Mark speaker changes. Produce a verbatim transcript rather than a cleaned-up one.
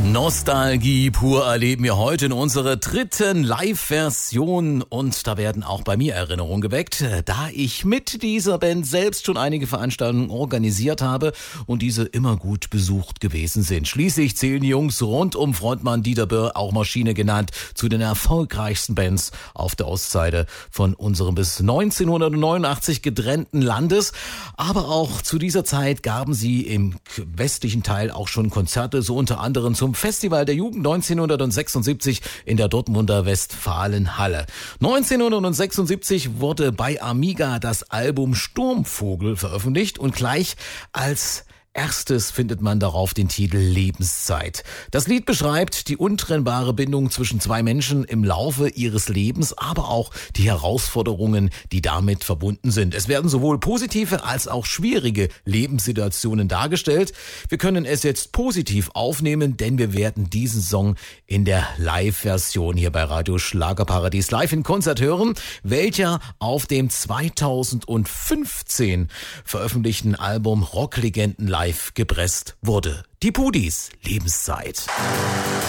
Speaker 1: Nostalgie pur erleben wir heute in unserer dritten Live-Version und da werden auch bei mir Erinnerungen geweckt, da ich mit dieser Band selbst schon einige Veranstaltungen organisiert habe und diese immer gut besucht gewesen sind. Schließlich zählen die Jungs rund um Frontmann Dieter Birr, auch Maschine genannt, zu den erfolgreichsten Bands auf der Ostseite von unserem bis neunzehnhundertneunundachtzig getrennten Landes. Aber auch zu dieser Zeit gaben sie im westlichen Teil auch schon Konzerte, so unter anderem zum Festival der Jugend neunzehnhundertsechsundsiebzig in der Dortmunder Westfalenhalle. neunzehnhundertsechsundsiebzig wurde bei Amiga das Album Sturmvogel veröffentlicht und gleich als erstes findet man darauf den Titel Lebenszeit. Das Lied beschreibt die untrennbare Bindung zwischen zwei Menschen im Laufe ihres Lebens, aber auch die Herausforderungen, die damit verbunden sind. Es werden sowohl positive als auch schwierige Lebenssituationen dargestellt. Wir können es jetzt positiv aufnehmen, denn wir werden diesen Song in der Live-Version hier bei Radio Schlagerparadies live in Konzert hören, welcher auf dem zweitausendfünfzehn veröffentlichten Album Rocklegenden live gepresst wurde. Die Pudis, Lebenszeit.